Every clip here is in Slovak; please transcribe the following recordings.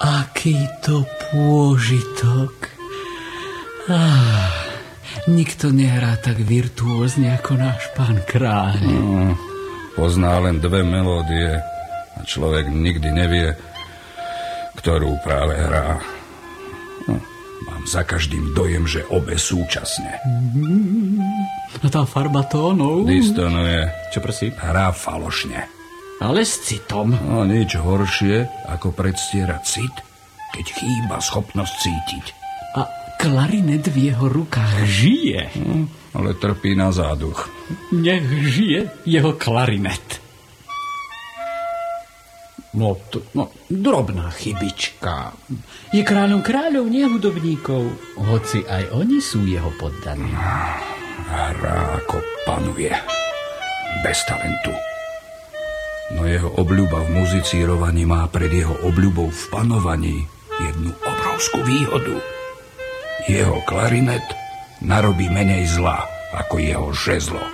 Aký to pôžitok. Nikto nehrá tak virtuózne ako náš pán kráľ. Pozná len 2 melódie a človek nikdy nevie, ktorú práve hrá. Mám za každým dojem, že obe súčasne. A tá farba tónov? Distonuje. Čo prosím? Hrá falošne. Ale s citom. No nič horšie, ako predstierať cit, keď chýba schopnosť cítiť. A klarinet v jeho rukách žije. Ale trpí na záduch. Nech žije jeho klarinet. No, drobná chybička. Je kráľov, nie hudobníkov. Hoci aj oni sú jeho poddaní. Hrá ako panuje. Bez talentu. No jeho obľuba v muzicírovaní má pred jeho obľubou v panovaní jednu obrovskú výhodu. Jeho klarinet narobí menej zla ako jeho žezlo.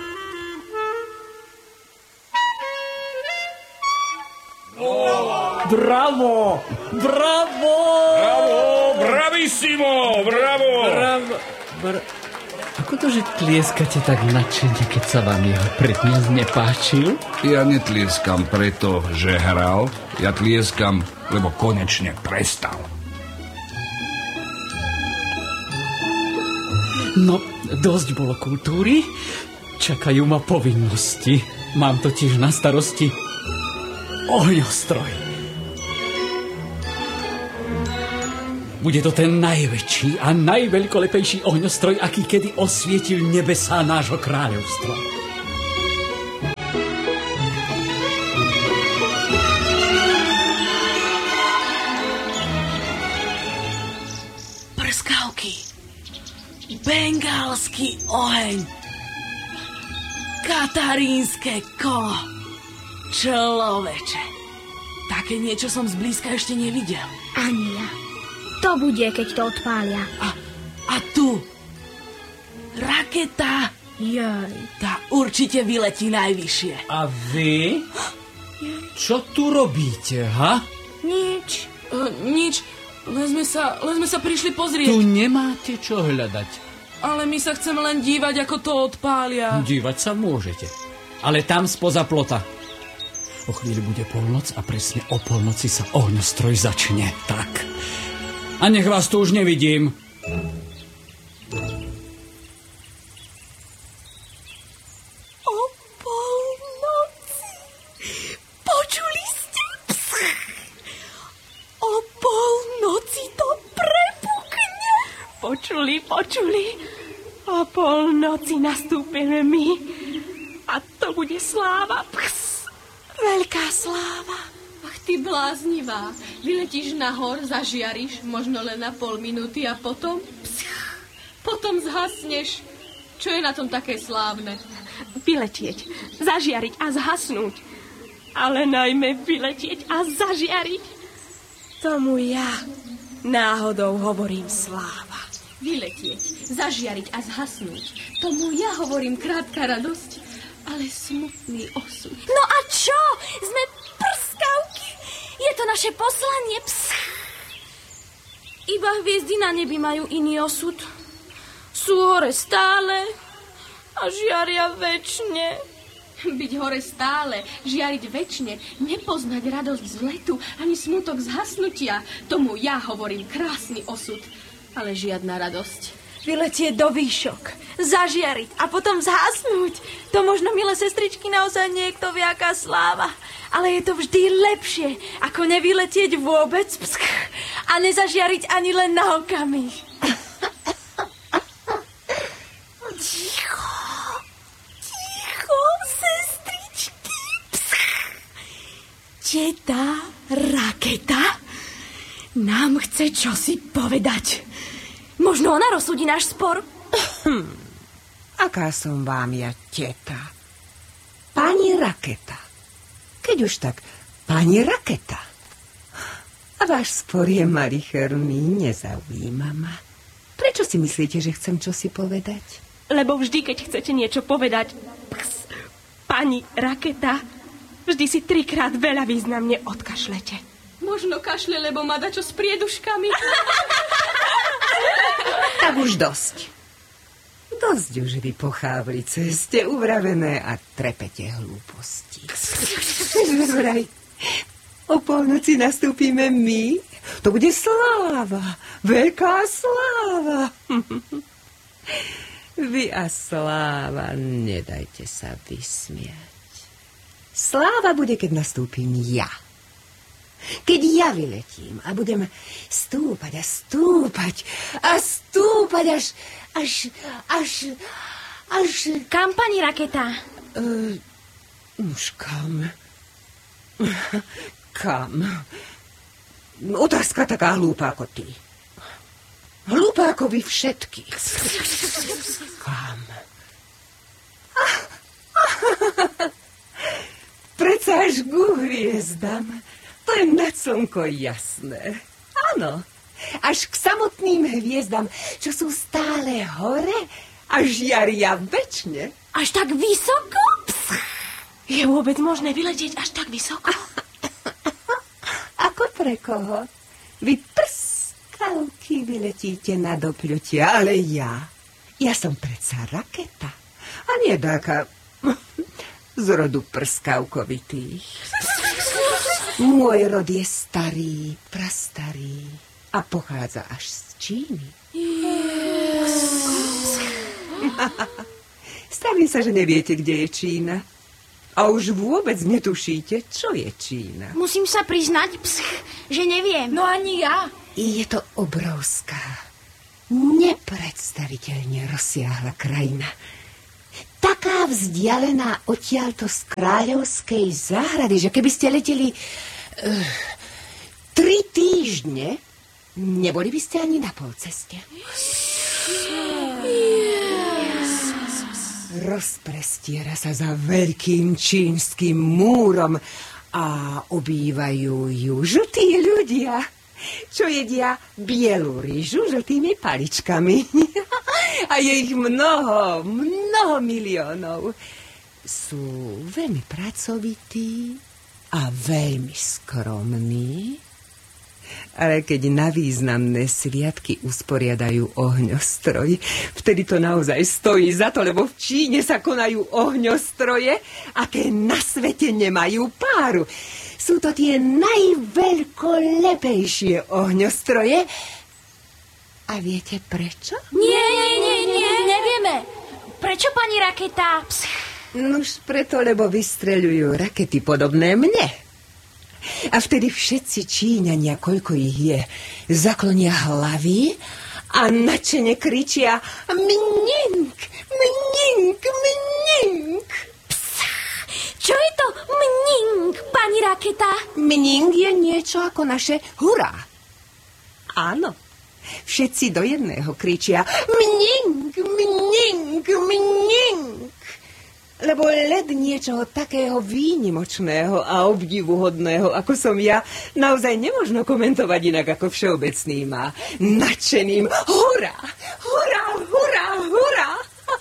Bravo! Bravo! Bravo! Bravissimo! Bravo! Ako to, že tlieskate tak nadšene, keď sa vám jeho prednes nepáčil? Ja netlieskam preto, že hral. Ja tlieskam, lebo konečne prestal. No, dosť bolo kultúry. Čakajú ma povinnosti. Mám totiž na starosti ohňostroj. Bude to ten najväčší a najveľkolepejší ohňostroj, aký kedy osvietil nebesá nášho kráľovstva. Prskavky. Bengálsky oheň. Katarínske kolo. Človeče. Také niečo som zblízka ešte nevidel. Ani ja. To bude, keď to odpália. A tu raketa. Jej. Tá určite vyletí najvyššie. A vy? Čo tu robíte, ha? Nič. Nič. Len sme sa prišli pozrieť. Tu nemáte čo hľadať. Ale my sa chceme len dívať, ako to odpália. Dívať sa môžete. Ale tam spoza plota. O chvíli bude polnoc a presne o polnoci sa ohňostroj začne. Tak. A nech vás tu už nevidím. O polnoci. Počuli ste? O polnoci to prepukne. Počuli. O polnoci nastúpime my. A to bude sláva. Veľká sláva. Ach, ty bláznivá. Vyletíš nahor, zažiariš, možno len na 0,5 minúty a potom zhasneš. Čo je na tom také slávne? Vyletieť, zažiariť a zhasnúť. Ale najmä vyletieť a zažiariť. Tomu ja náhodou hovorím sláva. Vyletieť, zažiariť a zhasnúť. Tomu ja hovorím krátka radosť, ale smutný osud. No a čo? Sme prskavky. Je to naše poslanie. Iba hviezdy na nebi majú iný osud. Sú hore stále a žiaria večne. Byť hore stále, žiariť večne, nepoznať radosť z letu, ani smutok z hasnutia. Tomu ja hovorím krásny osud, ale žiadna radosť. Vyletieť do výšok, zažiariť a potom zhasnúť. To možno, milé sestričky, naozaj niekto vie, aká sláva. Ale je to vždy lepšie, ako nevyletieť vôbec a nezažiariť ani len na okamih. Ticho, sestričky. Teta Raketa nám chce čosi povedať. Možno ona rozsúdi náš spor. Aká som vám ja teta? Pani Raketa. Keď už tak, pani Raketa. A váš spor je malicherný, nezaujíma ma. Prečo si myslíte, že chcem čosi povedať? Lebo vždy, keď chcete niečo povedať, pani Raketa, vždy si 3-krát veľa významne odkašlete. Možno kašle, lebo má dačo s prieduškami. Tak už dosť. Dosť už vy pochávlice, ste uvravené a trepete hlúposti. Vraj, o polnoci nastúpime my. To bude sláva, veľká sláva. Vy a sláva, nedajte sa vysmiať. Sláva bude, keď nastúpim ja. Keď ja vyletím a budem stúpať a stúpať a stúpať až... Kam, pani Raketa? Už kam? Kam? Otázka taká hlúpa ako ty. Hlúpa ako vy všetky. Kam? Preca až ku hviezdam. To je nad slnko jasné. Áno, až k samotným hviezdam, čo sú stále hore a žiaria večne. Až tak vysoko? Je vôbec možné vyletieť až tak vysoko? Ako pre koho? Vy prskavky vyletíte na dopľutie, ale ja som predsa raketa. A nie taká z rodu prskavkovitých. Môj rod je starý, prastarý a pochádza až z Číny. Stavím sa, že neviete, kde je Čína. A už vôbec netušíte, čo je Čína. Musím sa priznať, že neviem. No ani ja. Je to obrovská, nepredstaviteľne rozsiahla krajina. Taká vzdialená odtiaľto z kráľovskej záhrady, že keby ste leteli 3 týždne, neboli by ste ani na polceste. Rozprestiera sa za veľkým čínskym múrom a obývajú ju žltí ľudia, čo jedia bielú rýžu žltými paličkami. A je ich mnoho miliónov. Sú veľmi pracovití a veľmi skromní. Ale keď na významné sviatky usporiadajú ohňostroj, vtedy to naozaj stojí za to, lebo v Číne sa konajú ohňostroje, aké na svete nemajú páru. Sú to tie najveľkolepejšie ohňostroje. A viete prečo? Nie, nevieme. Prečo, pani Raketa? Nuž preto, lebo vystreľujú rakety podobné mne. A vtedy všetci Číňania, koľko ich je, zaklonia hlavy a nadšene kričia mnink, mnink, mnink. Čo je to mnink, pani Raketa? Mnink je niečo ako naše hurá. Áno, všetci do jedného kričia mnink, mnink, mnink. Lebo led niečoho takého výnimočného a obdivuhodného, ako som ja, naozaj nemožno komentovať inak ako všeobecným a nadšeným hurá, hurá, hurá, hurá.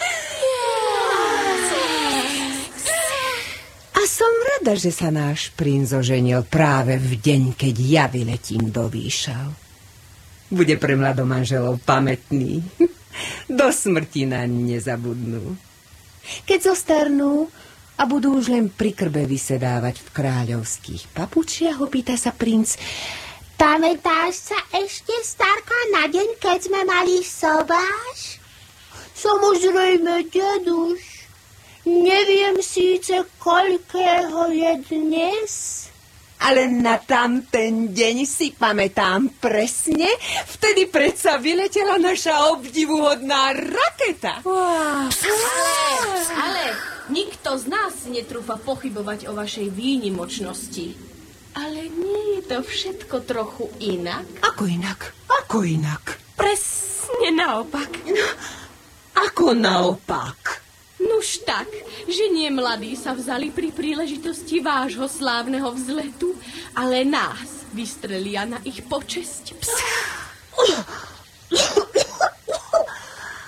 A som rada, že sa náš princ oženil práve v deň, keď ja vyletím do výšav. Bude pre mladomanželov pamätný. Do smrti naň nezabudnú. Keď zostarnú a budú už len pri krbe vysedávať v kráľovských papučiach, opýta sa princ: pamätáš sa ešte, starka, na deň, keď sme mali sobáš? Samozrejme, deduš. Neviem síce, koľkého je dnes, ale na tamten deň si pamätám presne, vtedy predsa vyletela naša obdivuhodná raketa. Ale nikto z nás netrúfa pochybovať o vašej výnimočnosti. Ale nie je to všetko trochu inak? Ako inak? Ako inak? Presne naopak. Ako naopak? Nuž tak, že nie mladí sa vzali pri príležitosti vášho slávneho vzletu, ale nás vystrelia na ich počesť.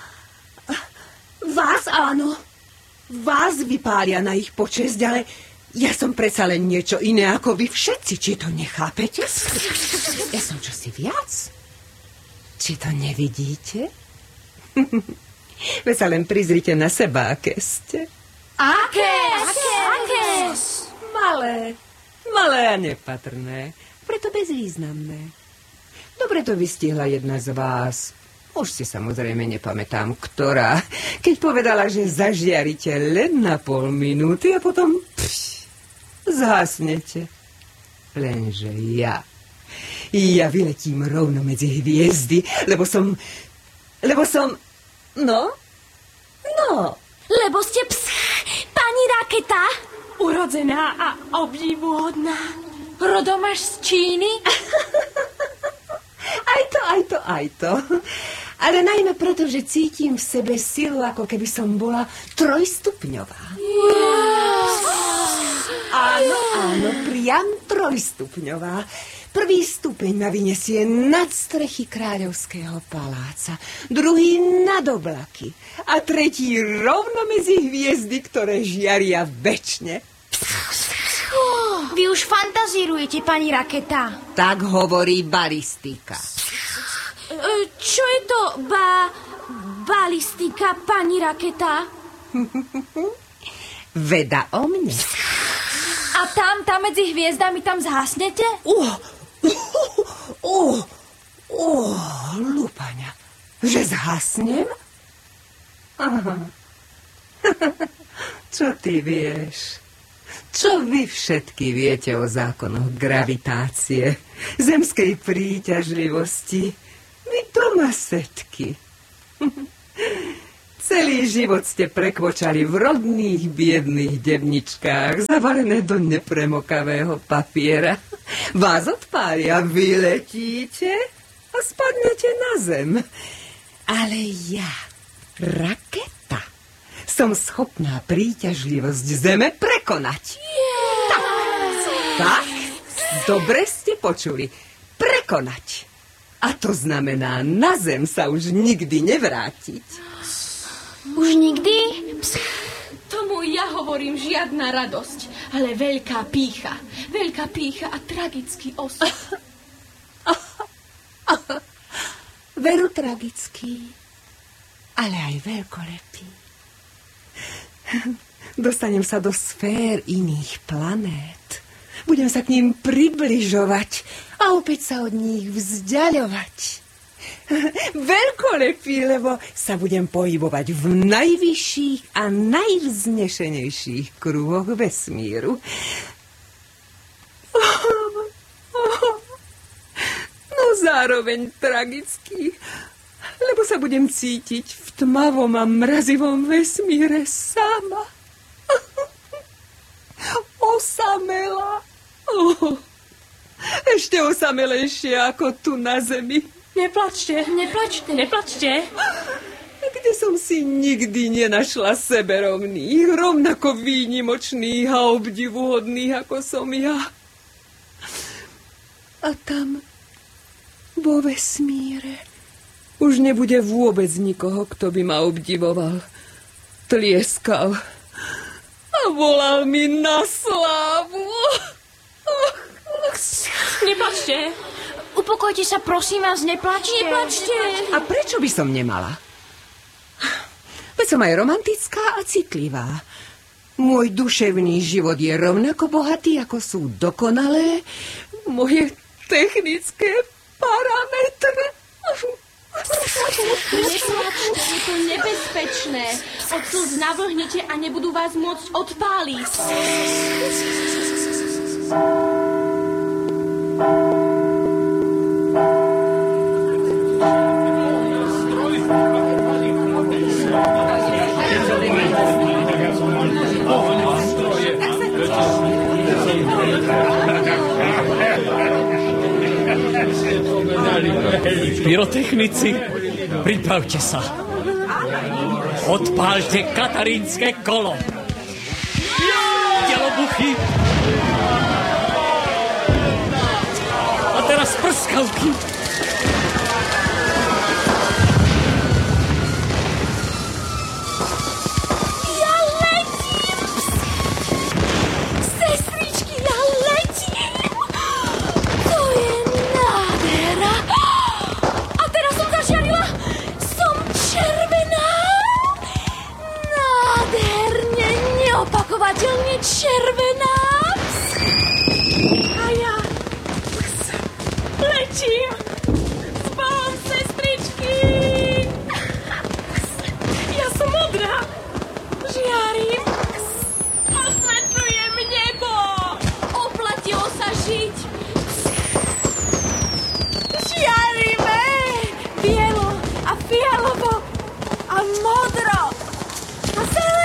Vás áno. Vás vypália na ich počesť, ale Ja som predsa len niečo iné ako vy všetci. Či to nechápete? Ja som čosi viac. Či to nevidíte? Veď sa len prizrite na seba, aké ste. Aké? Malé a nepatrné. Preto bezvýznamné. Dobre to vystihla jedna z vás. Už si samozrejme nepamätám, ktorá. Keď povedala, že zažiarite len na pol minúty a potom zhasnete. Lenže ja vyletím rovno medzi hviezdy, lebo som... No? Lebo ste pani Raketa? Urodzená a obdivuhodná. Rodom až z Číny? Aj to. Ale najmä preto, že cítim v sebe silu, ako keby som bola 3-stupňová. Áno, priam 3-stupňová. Prvý stupeň ma vyniesie nad strechy kráľovského paláca, druhý nad oblaky a tretí rovno medzi hviezdy, ktoré žiaria večne. Vy už fantazírujete, pani Raketa. Tak hovorí balistika. Čo je to balistika, pani Raketa? Veda o mne. A tam medzi hviezdami, tam zhasnete? Lúpaňa, že zhasnem? Čo ty vieš? Čo vy všetky viete o zákonoch gravitácie, zemskej príťažlivosti? Vy domasetky. Celý život ste prekvočali v rodných biedných devničkách, zavalené do nepremokavého papiera. Vás odpália, vyletíte a spadnete na zem. Ale ja, Raketa, som schopná príťažlivosť zeme prekonať. Tak, dobre ste počuli. Prekonať. A to znamená na zem sa už nikdy nevrátiť. Už nikdy? Tomu ja hovorím žiadna radosť, ale veľká pýcha. Veľká pýcha a tragický osud. Veru tragický, ale aj veľkolepý. Dostanem sa do sfér iných planét. Budem sa k ním približovať a opäť sa od nich vzdiaľovať. Veľkolepý, lebo sa budem pohybovať v najvyšších a najvznešenejších kruhoch vesmíru. No zároveň tragický, lebo sa budem cítiť v tmavom a mrazivom vesmíre sama. Osamela. Ešte osamelejšie ako tu na zemi. Neplačte. Kde som si nikdy nenašla seberovných, rovnako výnimočných a obdivuhodných, ako som ja. A tam, vo vesmíre, už nebude vôbec nikoho, kto by ma obdivoval. Tlieskal a volal mi na slávu. Neplačte. Upokojte sa, prosím vás, neplačte. A prečo by som nemala? Veď som aj romantická a citlivá. Môj duševný život je rovnako bohatý, ako sú dokonalé moje technické parametre. Neplačte, je to nebezpečné. Od slz navlhnete a nebudú vás môcť odpáliť. Pyrotechnici, pripravte sa. Odpálte katarínske kolo. Delobuchy. A teraz prskavky. Ja letím! neuveriteľne červená. A ja letím. Spom, sestričky. Ja som modrá. Žiarím. Osvetľujem nebo. Oplatilo sa žiť.